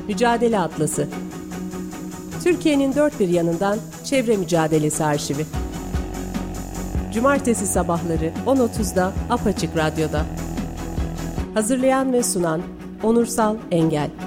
Mücadele Atlası. Türkiye'nin dört bir yanından çevre mücadelesi arşivi. Cumartesi sabahları 10.30'da Apaçık Radyo'da. Hazırlayan ve sunan Onursal Engel.